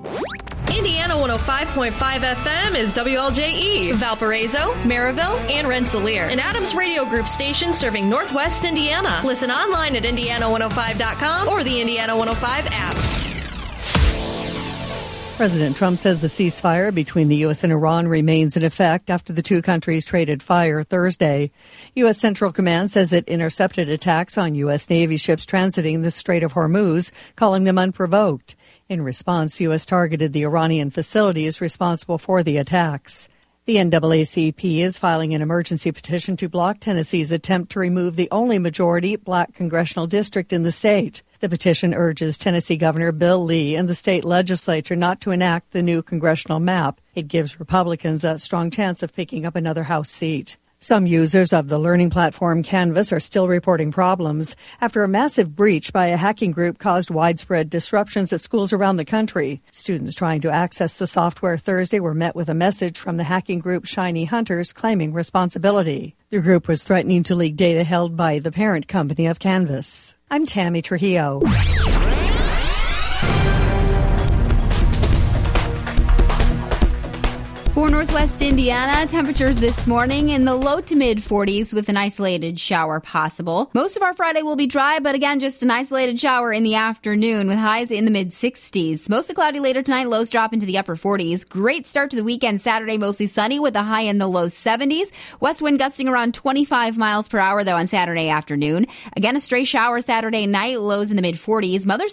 Indiana 105.5 FM is WLJE, Valparaiso, Maryville, and Rensselaer, an Adams Radio Group station serving Northwest Indiana. Listen online at Indiana105.com or the Indiana 105 app. President Trump says the ceasefire between the U.S. and Iran remains in effect after the two countries traded fire Thursday. U.S. Central Command says it intercepted attacks on U.S. Navy ships transiting the Strait of Hormuz, calling them unprovoked. In response, U.S. targeted the Iranian facilities responsible for the attacks. The NAACP is filing an emergency petition to block Tennessee's attempt to remove the only majority black congressional district in the state. The petition urges Tennessee Governor Bill Lee and the state legislature not to enact the new congressional map. It gives Republicans a strong chance of picking up another House seat. Some users of the learning platform Canvas are still reporting problems after a massive breach by a hacking group caused widespread disruptions at schools around the country. Students trying to access the software Thursday were met with a message from the hacking group Shiny Hunters claiming responsibility. The group was threatening to leak data held by the parent company of Canvas. I'm Tammy Trujillo. For Northwest Indiana, temperatures this morning in the low to mid 40s with an isolated shower possible. Most of our Friday will be dry, but again, just an isolated shower in the afternoon with highs in the mid 60s. Mostly cloudy later tonight, lows drop into the upper 40s. Great start to the weekend Saturday, mostly sunny with a high in the low 70s. West wind gusting around 25 miles per hour though on Saturday afternoon. Again, a stray shower Saturday night, lows in the mid 40s. Mother's